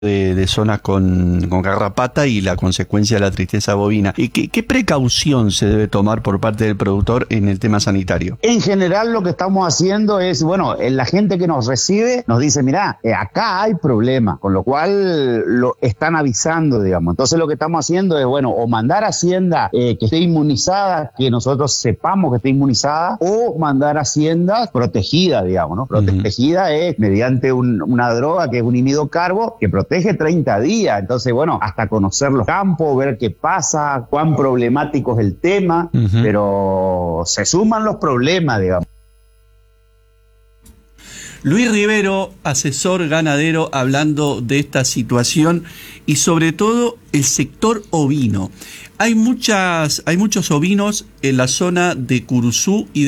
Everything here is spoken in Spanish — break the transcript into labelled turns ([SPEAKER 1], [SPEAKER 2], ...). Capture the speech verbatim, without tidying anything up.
[SPEAKER 1] De, de zonas con, con garrapata y la consecuencia de la tristeza bovina. ¿Y qué, qué precaución se debe tomar por parte del productor en el tema sanitario?
[SPEAKER 2] En general lo que estamos haciendo es, bueno, la gente que nos recibe nos dice, mirá, eh, acá hay problema, con lo cual lo están avisando, digamos. Entonces lo que estamos haciendo es, bueno, o mandar a Hacienda eh, que esté inmunizada, que nosotros sepamos que esté inmunizada, o mandar a Hacienda protegida, digamos, ¿no? Protegida uh-huh. es mediante un, una droga que es un imidocarbo que protege Protege treinta días, entonces bueno, hasta conocer los campos, ver qué pasa, cuán problemático es el tema, uh-huh. pero se suman los problemas, digamos.
[SPEAKER 1] Luis Rivero, asesor ganadero, hablando de esta situación y sobre todo el sector ovino. Hay muchas, hay muchos ovinos en la zona de Curuzú y de